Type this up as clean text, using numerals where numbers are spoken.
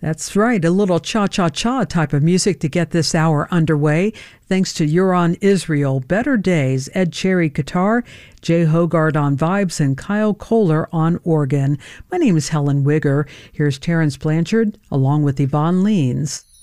That's right, a little cha-cha-cha type of music to get this hour underway. Thanks to Euron Israel, Better Days, Ed Cherry guitar, Jay Hogard on vibes, and Kyle Kohler on organ. My name is Helen Wigger. Here's Terrence Blanchard along with Yvonne Leans.